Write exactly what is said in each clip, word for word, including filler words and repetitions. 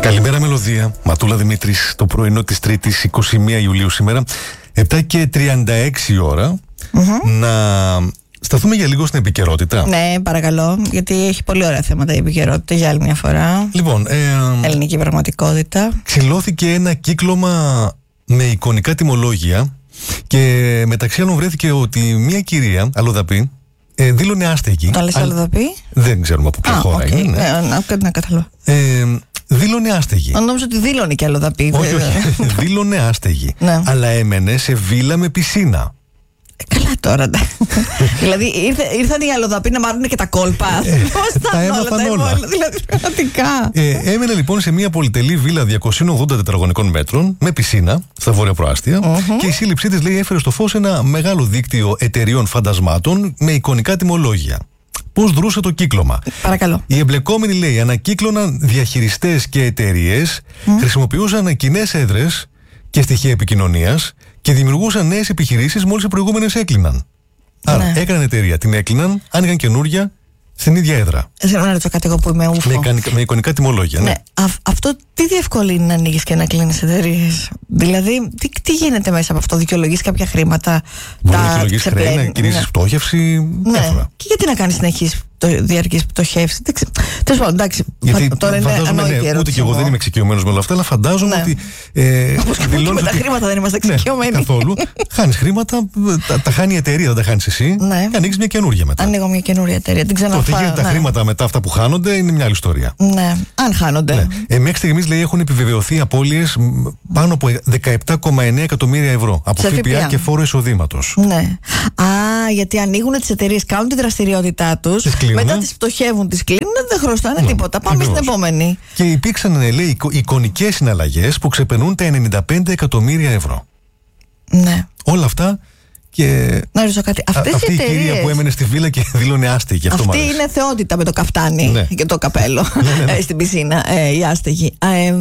Καλημέρα Μελωδία, Ματούλα Δημήτρης, το πρωινό της Τρίτης εικοστή πρώτη Ιουλίου σήμερα, επτά και τριάντα έξι ώρα. Mm-hmm. Να σταθούμε για λίγο στην επικαιρότητα. Ναι, παρακαλώ, γιατί έχει πολύ ωραία θέματα η επικαιρότητα για άλλη μια φορά. Λοιπόν, ε, ελληνική πραγματικότητα. Ξυλώθηκε ένα κύκλωμα με εικονικά τιμολόγια και μεταξύ άλλων βρέθηκε ότι μια κυρία, αλλοδαπή, ε, δήλωνε άστεγη. Τα λες αλλοδαπή? Δεν ξέρουμε από ποια ah, χώρα okay. είναι. Ναι. Ε, να, να καταλάβω. Ε, δήλωνε άστεγη. Νόμιζα ότι δήλωνε και αλλοδαπή. Όχι, όχι. Δήλωνε άστεγη. Ναι. Αλλά έμενε σε βίλα με πισίνα. Ε, καλά τώρα. Δηλαδή ήρθε, ήρθαν οι αλλοδαποί να μάθουν και τα κόλπα. Πώς τα έμαθαν όλα. όλα. Δηλαδή, πραγματικά. Ε, έμενε λοιπόν σε μια πολυτελή βίλα διακόσια ογδόντα τετραγωνικών μέτρων με πισίνα στα βόρεια προάστια. Mm-hmm. Και η σύλληψή της, λέει, έφερε στο φως ένα μεγάλο δίκτυο εταιρείων φαντασμάτων με εικονικά τιμολόγια. Πώς δρούσε το κύκλωμα? Παρακαλώ. Οι εμπλεκόμενοι, λέει, ανακύκλωναν διαχειριστές και εταιρείες, mm. χρησιμοποιούσαν κοινές έδρες και στοιχεία επικοινωνίας και δημιουργούσαν νέες επιχειρήσεις μόλις οι προηγούμενες έκλειναν. Άρα, ναι. έκαναν εταιρεία, την έκλειναν, άνοιγαν καινούρια στην ίδια έδρα. Θέλω να ρωτήσω κάτι εγώ που είμαι ούφο. Με, με εικονικά τιμολόγια, ναι. ναι. Α, αυτό τι διευκολύνει να ανοίγεις και να κλείνεις εταιρείες? Δηλαδή, τι, τι γίνεται μέσα από αυτό? Δικαιολογείς κάποια χρήματα? Μπορεί να δικαιολογείς χρέη, να κινήσεις ναι. πτώχευση. Ναι. Διάφορα. Και γιατί να κάνεις συνεχείς διαρκείς πτωχεύσεις? Τέλος πάντων, εντάξει. Γιατί τώρα είναι ανόητη ναι, ερώτηση. Ούτε και εγώ δεν είμαι εξοικειωμένος με όλα αυτά, αλλά φαντάζομαι ναι. ότι. Ε, Όπως και με τα χρήματα δεν είμαστε εξοικειωμένοι. Ναι, καθόλου. Χάνεις χρήματα, τα, τα χάνει η εταιρεία, δεν τα χάνεις εσύ. Ναι. Και ανοίγεις μια καινούρια μετά. Ανοίγω μια καινούρια εταιρεία. Την ξαναφάω. Το τι γίνεται τα χρήματα μετά αυτά που χάνονται είναι μια άλλη ιστορία. Ναι, αν χάνονται. Ναι. Ε, μέχρι στιγμής, λέει, έχουν επιβεβαιωθεί απώλειες πάνω από δεκαεπτά κόμμα εννέα εκατομμύρια ευρώ από ΦΠΑ και φόρο εισοδήματος. Ναι. Α, γιατί ανοίγουν τις εταιρείες, κάνουν τη δραστηριότητά τους, μετά τις πτωχεύουν, τις κλείνουν, δεν χρωστάνε ναι, τίποτα. Πάμε ακριβώς. Στην επόμενη. Και υπήρξαν, λέει, εικονικές συναλλαγές που ξεπερνούν τα ενενήντα πέντε εκατομμύρια ευρώ. Ναι. Όλα αυτά. Και να ρωτήσω κάτι. Αυτές αυτή οι η κυρία που έμενε στη βίλα και δήλωνε άστεγη. Αυτό αυτή είναι θεότητα με το καφτάνι ναι. και το καπέλο ναι, ναι, ναι. στην πισίνα. Ε, η άστεγη. Ε, ε,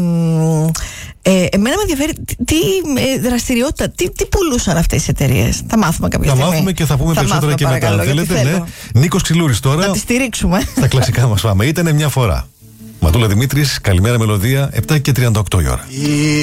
ε, εμένα με ενδιαφέρει τι, τι ε, δραστηριότητα, τι, τι πουλούσαν αυτές οι εταιρείες. Θα μάθουμε κάποια θα στιγμή. Θα μάθουμε και θα πούμε θα περισσότερα μάθουμε, και μετά. Αν θέλετε, ναι. Νίκος Ξυλούρης τώρα. Να τη στηρίξουμε. Στα κλασικά μας πάμε. Ήτανε μια φορά. Ματούλα Δημήτρης, καλημέρα Μελωδία, επτά και τριάντα οκτώ η ώρα.